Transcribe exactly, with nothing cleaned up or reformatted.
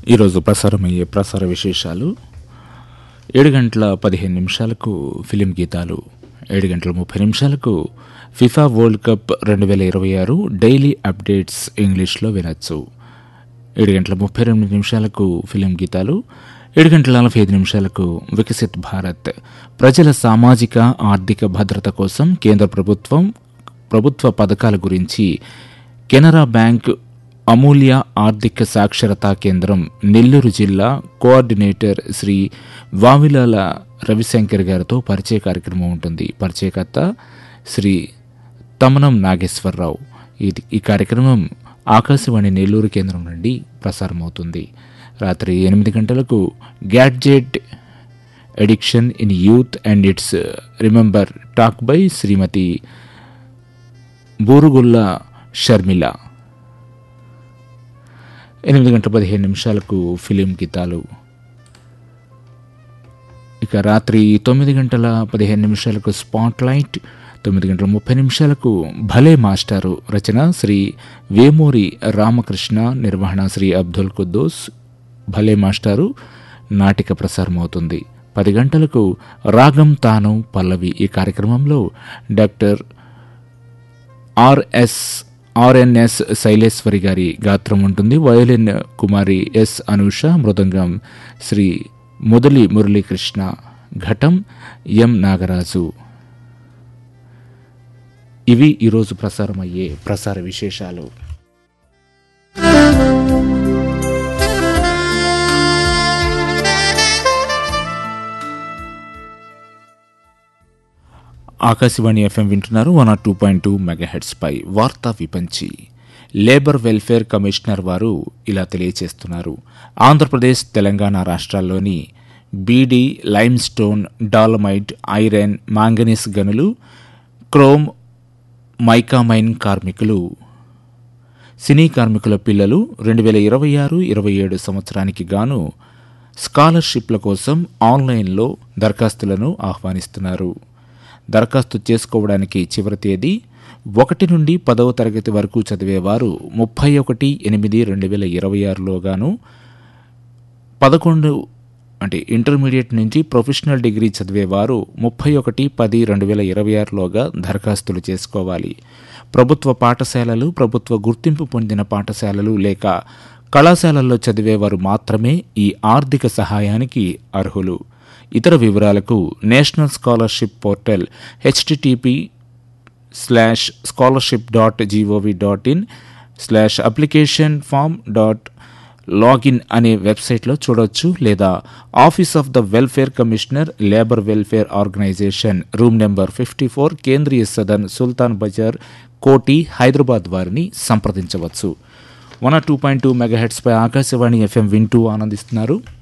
ఈరోజు ప్రసారమయ్యే ప్రసార విశేషాలు: ఏడు గంటల పదిహేను నిమిషాలకు ఫిలిం గీతాలు, ఏడు గంటల ముప్పై నిమిషాలకు ఫిఫా వరల్డ్ కప్ రెండు వేల ఇరవై ఆరు డైలీ అప్డేట్స్ ఇంగ్లీష్లో వినొచ్చు. ఏడు గంటల ముప్పై రెండు నిమిషాలకు ఫిలిం గీతాలు, ఏడు గంటల నలభై ఐదు నిమిషాలకు వికసిత్ భారత్ ప్రజల సామాజిక ఆర్థిక భద్రత కోసం కేంద్ర ప్రభుత్వం ప్రభుత్వ పథకాల గురించి కెనరా బ్యాంక్ అమూల్య ఆర్థిక సాక్షరతా కేంద్రం నెల్లూరు జిల్లా కోఆర్డినేటర్ శ్రీ వావిలాల రవిశంకర్ గారితో పరిచయ కార్యక్రమం ఉంటుంది. పరిచయకర్త శ్రీ తమనం నాగేశ్వరరావు. ఇది ఈ కార్యక్రమం ఆకాశవాణి నెల్లూరు కేంద్రం నుండి ప్రసారమవుతుంది. రాత్రి ఎనిమిది గంటలకు gadget addiction in youth and it's remember talk by శ్రీమతి బూరుగుల్ల షర్మిల. ఎనిమిది గంటల పదిహేను నిమిషాలకు ఫిలిం గీతాలు. ఇక రాత్రి తొమ్మిది గంటల పదిహేను నిమిషాలకు స్పాట్ లైట్, తొమ్మిది గంటల ముప్పై నిమిషాలకు భలే మాస్టారు రచన శ్రీ వేమూరి రామకృష్ణ, నిర్వహణ శ్రీ అబ్దుల్ కుద్దూస్. భలే మాస్టారు నాటిక ప్రసారం అవుతుంది. పది గంటలకు రాగం తాను పల్లవి. ఈ కార్యక్రమంలో డాక్టర్ ఆర్ఎస్ ఆర్ఎన్ఎస్ శైలేశ్వరి గారి గాత్రం ఉంటుంది. వయోలిన్ కుమారి ఎస్ అనూష, మృదంగం శ్రీ ముదలి మురళీకృష్ణ, ఘటం ఎం నాగరాజు. ఇవి ఈరోజు ప్రసారమయ్యే ప్రసార విశేషాలు. ఆకాశవాణి ఎఫ్ఎం వింటున్నారు. One or two point two megahertz పై వార్తా విపంచి. లేబర్ వెల్ఫేర్ కమిషనర్ వారు ఇలా తెలియచేస్తున్నారు. ఆంధ్రప్రదేశ్, తెలంగాణ రాష్ట్రాల్లోని beedi, lime stone, డాలమైట్, iron, manganese గనులు, క్రోమ్, మైకామైన్ కార్మికులు, సినీ కార్మికుల పిల్లలు రెండు వేల ఇరవై ఆరు ఇరవై ఏడు సంవత్సరానికి గాను స్కాలర్షిప్ల కోసం ఆన్లైన్లో దరఖాస్తులను ఆహ్వానిస్తున్నారు. దరఖాస్తు చేసుకోవడానికి చివరి తేదీ ఒకటి నుండి పదవ తరగతి వరకు చదివేవారు ముప్పై ఒకటి ఎనిమిది రెండు వేల ఇరవై ఆరులోగాను, పదకొండు అంటే ఇంటర్మీడియట్ నుంచి ప్రొఫెషనల్ డిగ్రీ చదివేవారు ముప్పై ఒకటి పది రెండు వేల ఇరవై ఆరులోగా దరఖాస్తులు చేసుకోవాలి. ప్రభుత్వ పాఠశాలలు, ప్రభుత్వ గుర్తింపు పొందిన పాఠశాలలు లేక కళాశాలల్లో చదివేవారు మాత్రమే ఈ ఆర్థిక సహాయానికి అర్హులు. ఇతర వివరాలకు national scholarship portal HTTP slash scholarship dot GOV dot in slash application form dot login అనే వెబ్సైట్లో చూడవచ్చు. లేదా office of the welfare commissioner, labour welfare organisation, room number fifty four, కేంద్రీయ సదన్, సుల్తాన్ బజార్, కోటి, హైదరాబాద్ వారిని సంప్రదించవచ్చు. One or two point two megahertz pi Akashvani FM వింటూ ఆనందిస్తున్నారు.